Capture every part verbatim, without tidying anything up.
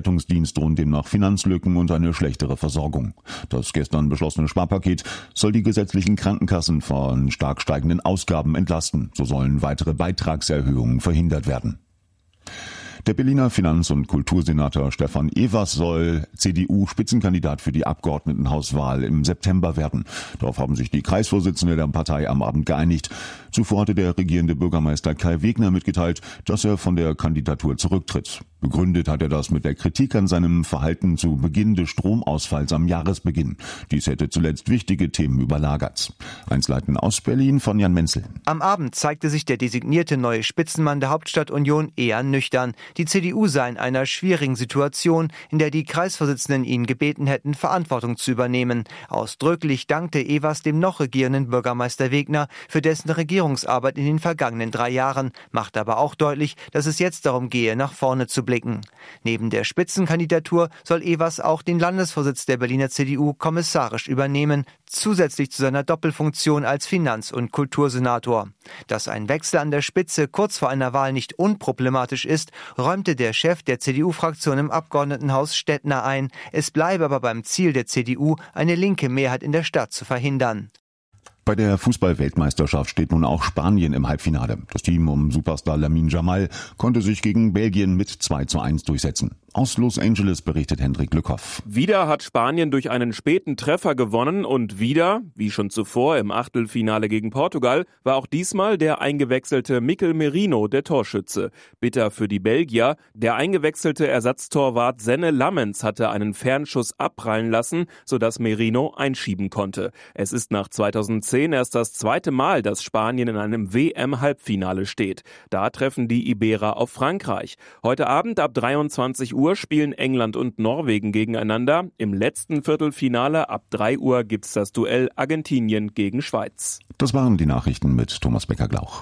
Rettungsdienst drohen demnach Finanzlücken und eine schlechtere Versorgung. Das gestern beschlossene Sparpaket soll die gesetzlichen Krankenkassen von stark steigenden Ausgaben entlasten. So sollen weitere Beitragserhöhungen verhindert werden. Der Berliner Finanz- und Kultursenator Stefan Evers soll C D U-Spitzenkandidat für die Abgeordnetenhauswahl im September werden. Darauf haben sich die Kreisvorsitzende der Partei am Abend geeinigt. Zuvor hatte der regierende Bürgermeister Kai Wegner mitgeteilt, dass er von der Kandidatur zurücktritt. Begründet hat er das mit der Kritik an seinem Verhalten zu Beginn des Stromausfalls am Jahresbeginn. Dies hätte zuletzt wichtige Themen überlagert. Einsleiten aus Berlin von Jan Menzel. Am Abend zeigte sich der designierte neue Spitzenmann der Hauptstadtunion eher nüchtern. Die C D U sei in einer schwierigen Situation, in der die Kreisvorsitzenden ihn gebeten hätten, Verantwortung zu übernehmen. Ausdrücklich dankte Evers dem noch regierenden Bürgermeister Wegner für dessen Regierungsarbeit in den vergangenen drei Jahren, macht aber auch deutlich, dass es jetzt darum gehe, nach vorne zu blicken. Neben der Spitzenkandidatur soll Evers auch den Landesvorsitz der Berliner C D U kommissarisch übernehmen, zusätzlich zu seiner Doppelfunktion als Finanz- und Kultursenator. Dass ein Wechsel an der Spitze kurz vor einer Wahl nicht unproblematisch ist, räumte der Chef der C D U-Fraktion im Abgeordnetenhaus Stettner ein. Es bleibe aber beim Ziel der C D U, eine linke Mehrheit in der Stadt zu verhindern. Bei der Fußball-Weltmeisterschaft steht nun auch Spanien im Halbfinale. Das Team um Superstar Lamine Yamal konnte sich gegen Belgien mit zwei zu eins durchsetzen. Aus Los Angeles berichtet Hendrik Lückhoff. Wieder hat Spanien durch einen späten Treffer gewonnen und wieder, wie schon zuvor im Achtelfinale gegen Portugal, war auch diesmal der eingewechselte Mikel Merino der Torschütze. Bitter für die Belgier, der eingewechselte Ersatztorwart Senne Lammens hatte einen Fernschuss abprallen lassen, sodass Merino einschieben konnte. Es ist nach zweitausendzehn erst das zweite Mal, dass Spanien in einem W M-Halbfinale steht. Da treffen die Iberer auf Frankreich. Heute Abend ab dreiundzwanzig Uhr spielen England und Norwegen gegeneinander. Im letzten Viertelfinale ab drei Uhr gibt's das Duell Argentinien gegen Schweiz. Das waren die Nachrichten mit Thomas Becker-Glauch.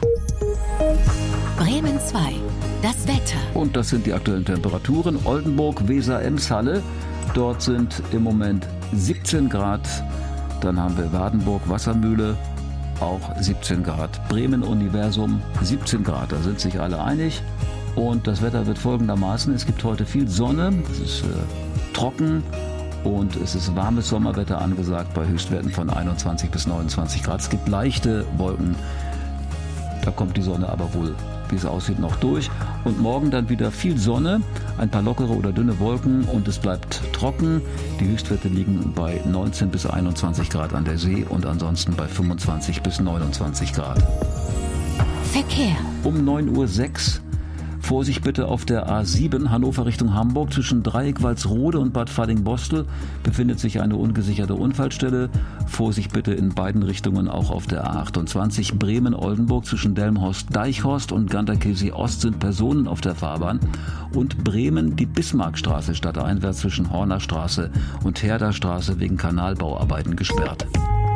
Bremen zwei, das Wetter. Und das sind die aktuellen Temperaturen. Oldenburg, Weser, Emshalle. Dort sind im Moment siebzehn Grad. Dann haben wir Wardenburg, Wassermühle, auch siebzehn Grad. Bremen, Universum, siebzehn Grad. Da sind sich alle einig. Und das Wetter wird folgendermaßen: Es gibt heute viel Sonne, es ist äh, trocken und es ist warmes Sommerwetter angesagt bei Höchstwerten von einundzwanzig bis neunundzwanzig Grad. Es gibt leichte Wolken, da kommt die Sonne aber wohl, wie es aussieht, noch durch. Und morgen dann wieder viel Sonne, ein paar lockere oder dünne Wolken und es bleibt trocken. Die Höchstwerte liegen bei neunzehn bis einundzwanzig Grad an der See und ansonsten bei fünfundzwanzig bis neunundzwanzig Grad. Verkehr. Um neun Uhr sechs. Vorsicht bitte auf der A sieben Hannover Richtung Hamburg. Zwischen Dreieck-Walsrode und Bad Falling-Bostel befindet sich eine ungesicherte Unfallstelle. Vorsicht bitte in beiden Richtungen auch auf der A achtundzwanzig Bremen-Oldenburg. Zwischen Delmenhorst-Deichhorst und Ganderkesee-Ost sind Personen auf der Fahrbahn. Und Bremen die Bismarckstraße stadteinwärts zwischen Hornerstraße und Herderstraße wegen Kanalbauarbeiten gesperrt.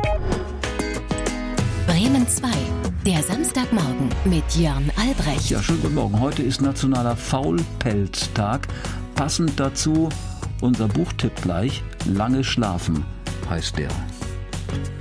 Bremen zwei. Der Samstagmorgen mit Jörn Albrecht. Ja, schönen guten Morgen. Heute ist Nationaler Faulpelztag. Passend dazu unser Buchtipp gleich. Lange schlafen heißt der.